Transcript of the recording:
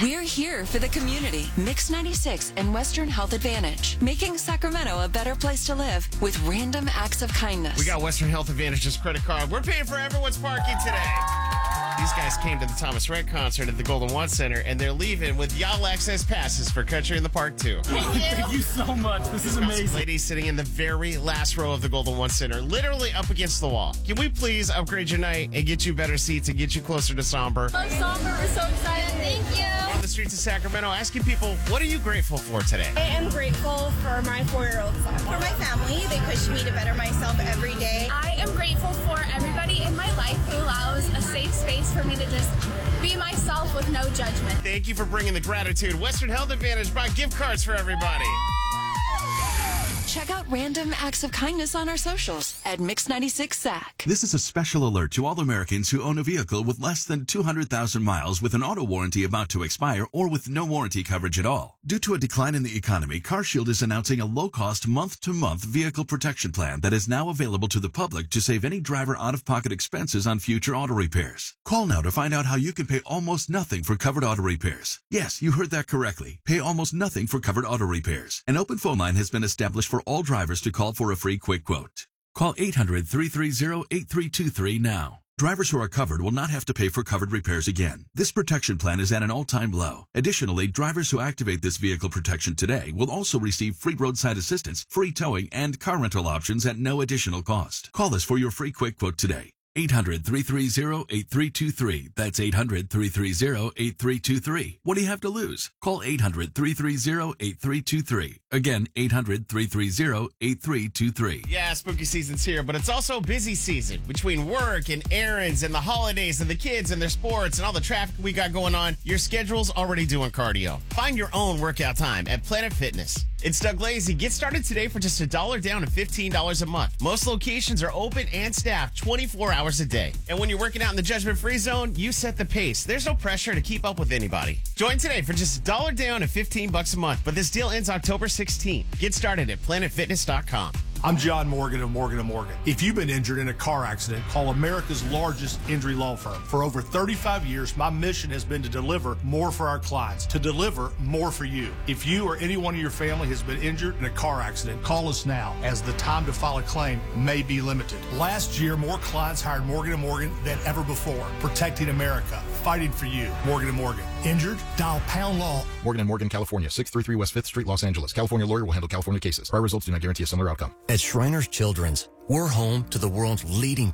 We're here for the community. Mix 96 and Western Health Advantage, making Sacramento a better place to live with random acts of kindness. We got Western Health Advantage's credit card. We're paying for everyone's parking today. These guys came to the Thomas Rhett concert at the Golden One Center, and they're leaving with Y'all Access passes for Country in the Park, too. Thank you so much. This is amazing. Ladies sitting in the very last row of the Golden One Center, literally up against the wall. Can we please upgrade your night and get you better seats and get you closer to Somber? Love Somber. We're so excited. Thank you. On the streets of Sacramento, asking people, what are you grateful for today? I am grateful for my 4-year-old son. For my family, they push me to better myself every day. I am grateful for everybody in my life who allows a safe space for me to just be myself with no judgment. Thank you for bringing the gratitude. Western Health Advantage brought gift cards for everybody. Check out random acts of kindness on our socials at Mix96Sac. This is a special alert to all Americans who own a vehicle with less than 200,000 miles with an auto warranty about to expire or with no warranty coverage at all. Due to a decline in the economy, CarShield is announcing a low-cost month-to-month vehicle protection plan that is now available to the public to save any driver out-of-pocket expenses on future auto repairs. Call now to find out how you can pay almost nothing for covered auto repairs. Yes, you heard that correctly. Pay almost nothing for covered auto repairs. An open phone line has been established for all drivers to call for a free quick quote. Call 800-330-8323 now. Drivers who are covered will not have to pay for covered repairs again. This protection plan is at an all-time low. Additionally, drivers who activate this vehicle protection today will also receive free roadside assistance, free towing, and car rental options at no additional cost. Call us for your free quick quote today. 800-330-8323. That's 800-330-8323. What do you have to lose? Call 800-330-8323. Again, 800-330-8323. Yeah, spooky season's here, but it's also busy season. Between work and errands and the holidays and the kids and their sports and all the traffic we got going on, your schedule's already doing cardio. Find your own workout time at Planet Fitness. It's Doug Lazy. Get started today for just $1 down and $15 a month. Most locations are open and staffed 24 hours a day. And when you're working out in the judgment-free zone, you set the pace. There's no pressure to keep up with anybody. Join today for just $1 down and $15 a month. But this deal ends October 16th. Get started at planetfitness.com. I'm John Morgan of Morgan & Morgan. If you've been injured in a car accident, call America's largest injury law firm. For over 35 years, my mission has been to deliver more for our clients, to deliver more for you. If you or anyone in your family has been injured in a car accident, call us now, as the time to file a claim may be limited. Last year, more clients hired Morgan & Morgan than ever before, protecting America, fighting for you. Morgan & Morgan. Injured? Dial pound law. Morgan & Morgan, California, 633 West 5th Street, Los Angeles. California lawyer will handle California cases. Prior results do not guarantee a similar outcome. At Shriners Children's, we're home to the world's leading